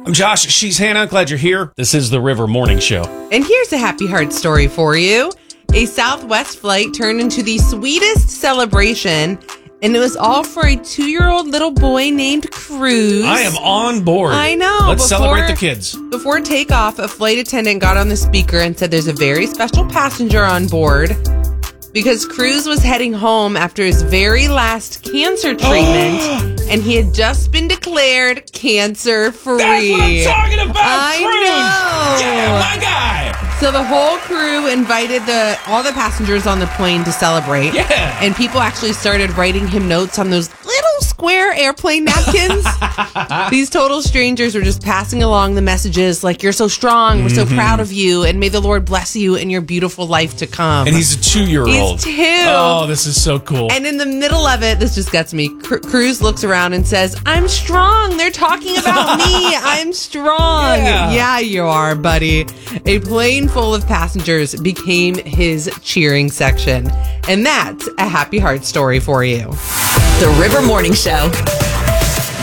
I'm Josh. She's Hannah. Glad you're here. This is the River Morning Show. And here's a happy heart story for you. A Southwest flight turned into the sweetest celebration, and it was all for a 2-year-old little boy named Cruz. I am on board. I know. Let's celebrate the kids. Before takeoff, a flight attendant got on the speaker and said there's a very special passenger on board because Cruz was heading home after his very last cancer treatment, and he had just been declared cancer-free. That's what I'm talking about, Cruz! know. Yeah, my guy! So the whole crew invited all the passengers on the plane to celebrate. Yeah. And people actually started writing him notes on those little square airplane napkins. These total strangers were just passing along the messages like, you're so strong, we're so proud of you, and may the Lord bless you in your beautiful life to come. And he's a 2-year-old. He's 2. Oh, this is so cool. And in the middle of it, this just gets me. Cruz looks around and says, I'm strong. They're talking about me. I'm strong. Yeah, you are, buddy. A plane full of passengers became his cheering section. And that's a happy heart story for you. The River Morning Show.